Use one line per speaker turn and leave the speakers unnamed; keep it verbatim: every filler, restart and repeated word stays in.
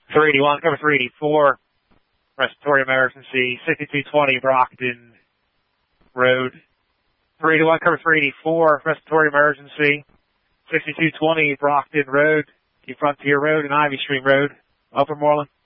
three eighty-one, cover three eighty-four, respiratory emergency, sixty-two twenty Brockton Road. three eighty-one, cover three eighty-four, respiratory emergency, sixty-two twenty Brockton Road, New Frontier Road and Ivy Stream Road, Upper Moreland.